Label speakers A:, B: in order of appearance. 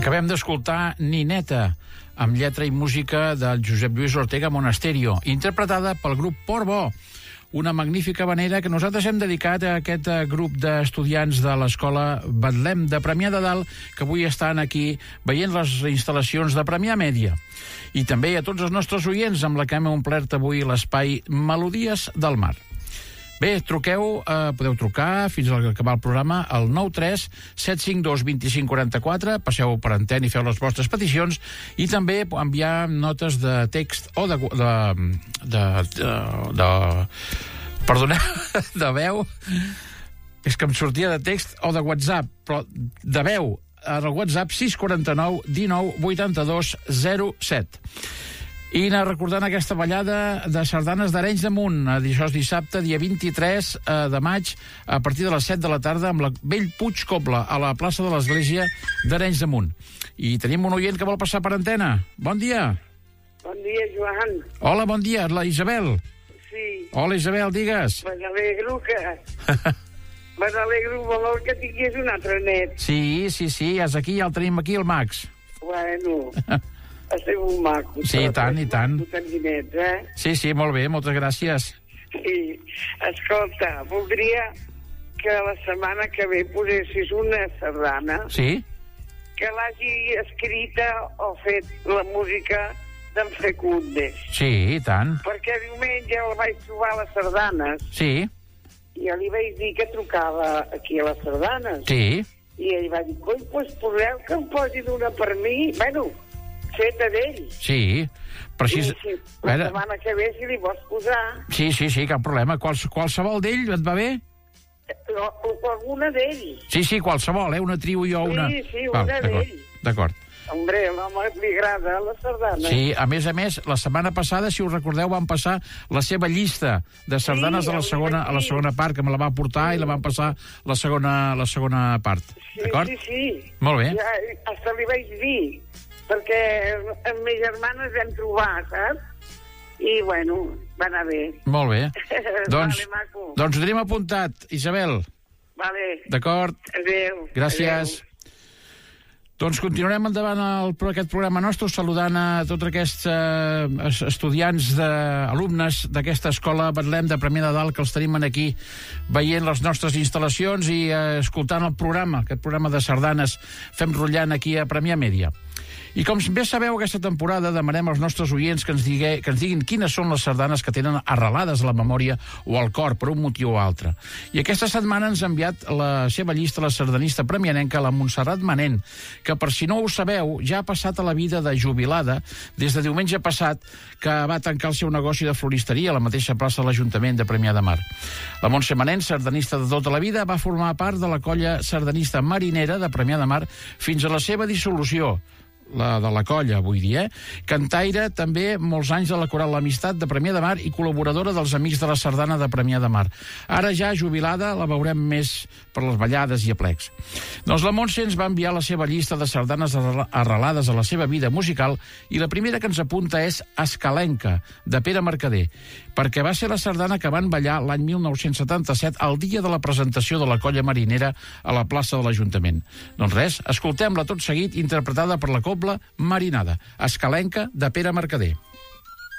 A: Acabem d'escoltar Nineta, amb lletra i música del Josep Lluís Ortega Monasterio, interpretada pel grup Portbó, una magnífica vanera que nosaltres hem dedicat a aquest grup d'estudiants de l'Escola Betlem de Premià de Dalt, que avui estan aquí veient les instal·lacions de Premià Mèdia. I també a tots els nostres oients, amb la que hem omplert avui l'espai Melodies del Mar. Bé, truqueu, podeu trucar fins a acabar el programa al 93 752 2544, passeu per antena i feu les vostres peticions, i també enviar notes de text o de veu. És que em sortia de text o de WhatsApp, però de veu, al WhatsApp 649 19 82 07. I anar recordant aquesta ballada de sardanes d'Arenys de Munt. Això és dissabte, dia 23 de maig, a partir de les 7 de la tarda, amb la Bell Puig Cobla, a la plaça de l'Església d'Arenys de Munt. I tenim un oient que vol passar per antena. Bon dia.
B: Bon dia, Joan.
A: Hola, bon dia. La Isabel.
B: Sí.
A: Hola, Isabel, digues.
B: Me n'alegro molt que tingués un altre net.
A: Sí, ja és aquí, ja el tenim aquí, el Max.
B: Bueno... Esteu un maco.
A: Sí, i tant, i tant.
B: Net,
A: Sí, molt bé, moltes gràcies.
B: Sí, escolta, voldria que la setmana que ve posessis una sardana.
A: Sí?
B: Que l'hagi escrita o fet la música d'en Fecundes.
A: Sí, i tant.
B: Perquè diumenge el vaig trobar a les sardanes.
A: Sí.
B: I li vaig dir que trucava aquí a les sardanes.
A: Sí.
B: I ell va dir, coi, doncs poseu que em posi d'una per mi. Bueno, feta d'ell.
A: Sí, però així...
B: Sí, la setmana que ve, si li vols posar...
A: Sí, cap problema. Qualsevol d'ell et va bé?
B: O alguna d'ell.
A: Sí, qualsevol, una trio jo, una...
B: Sí, una d'ell.
A: D'acord.
B: Hombre, a l'home li agrada la sardana.
A: Sí, a més, la setmana passada, si us recordeu, vam passar la seva llista de sardanes a la segona part, que me la va portar i la vam passar la segona part. D'acord?
B: Sí.
A: Molt bé.
B: Hasta li vaig dir, perquè amb mes germanes vam trobar, saps? I, bueno, va anar bé.
A: Molt bé.
B: Vale, maco.
A: Doncs ho tenim apuntat, Isabel.
B: Vale.
A: D'acord.
B: Adéu.
A: Gràcies. Adéu. Doncs continuarem endavant aquest programa nostre, saludant a tots aquests estudiants, alumnes d'aquesta escola Betlem de Premià de Dalt, que els tenim aquí veient les nostres instal·lacions i escoltant el programa, aquest programa de sardanes Fem Rotllant aquí a Premià Mèdia. I com bé sabeu, aquesta temporada demanem als nostres oients que ens diguin quines són les sardanes que tenen arrelades a la memòria o al cor per un motiu o altre. I aquesta setmana ens ha enviat la seva llista la sardanista premianenca, la Montserrat Manent, que per si no ho sabeu, ja ha passat a la vida de jubilada des de diumenge passat, que va tancar el seu negoci de floristeria a la mateixa plaça de l'Ajuntament de Premià de Mar. La Montse Manent, sardanista de tota la vida, va formar part de la colla sardanista marinera de Premià de Mar fins a la seva dissolució, la de la colla, vull dir, Cantaire, també molts anys de la Coral L'Amistat de Premià de Mar i col·laboradora dels Amics de la Sardana de Premià de Mar. Ara ja jubilada, la veurem més per les ballades i aplecs. Doncs la Montse ens va enviar la seva llista de sardanes arrelades a la seva vida musical i la primera que ens apunta és Escalenca, de Pere Mercader, perquè va ser la sardana que van ballar l'any 1977, el dia de la presentació de la colla marinera a la plaça de l'Ajuntament. Doncs res, escoltem-la tot seguit, interpretada per la Cobla Marinada, Escalenca, de Pere Mercader.